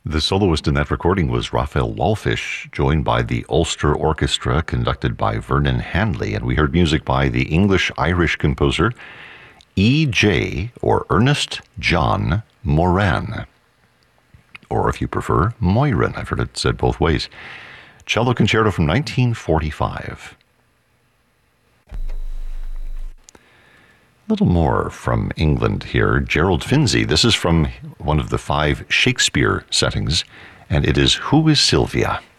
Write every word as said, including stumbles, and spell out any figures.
The soloist in that recording was Raphael Wallfisch, joined by the Ulster Orchestra, conducted by Vernon Hanley, and we heard music by the English-Irish composer E J, or Ernest John Moran, or if you prefer, Moyran. I've heard it said both ways. Cello Concerto from nineteen forty-five. A little more from England here. Gerald Finzi. This is from one of the five Shakespeare settings, and it is Who is Sylvia?